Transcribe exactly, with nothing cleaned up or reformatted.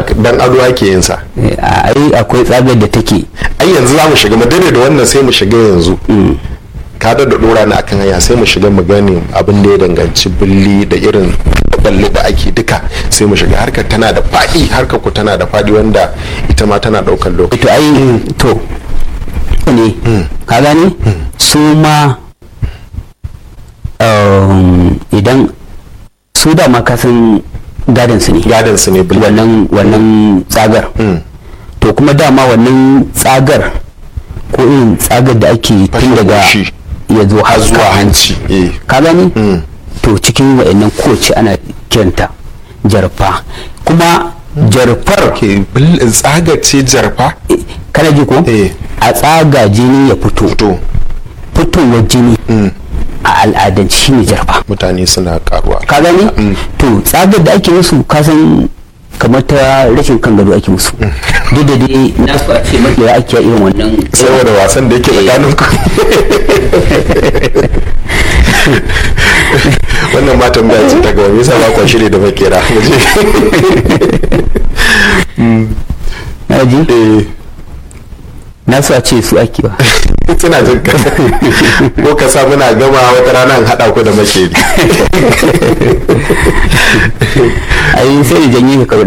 dan ado ake yin sa. ai akwai tsagar da take ai yanzu za mu shiga mu dare da wannan sai mu shiga yanzu ka da dora na akan hanya sai mu shiga mu gane abin da ya danganci billi da irin balle da ake duka sai mu shiga harkar tana da fadi harkar ku tana da fadi wanda ita ma tana daukar lokaci to ai to ne ka gane su ma idan su da ma kasan gadon su ne gadon su ne wannan wannan tsagar to kuma dama wannan tsagar ko irin tsagar da ake tun daga ya zo har zuwa hanci ka gani to cikin wa'annan kowace ana kiranta jarfa kuma jarfar tsagar ce jarfa kana ji ko a tsaga jini ya fito fitowar jini a al'adance shine jarfa mutane suna karuwa ka gani to tsagar da ake musu kasan kamar ta rashin kan gado ake musu duk da dai na su a ce mafi ake irin wannan saboda wasan da yake tsakanin ku wannan matan ba ce ta gaba me yasa ba ku shirye da makera na ji na su a ce su ake ba suna jin ka ko ka sa muna gama wata rana in haɗa ku da makeri ai sai janye ka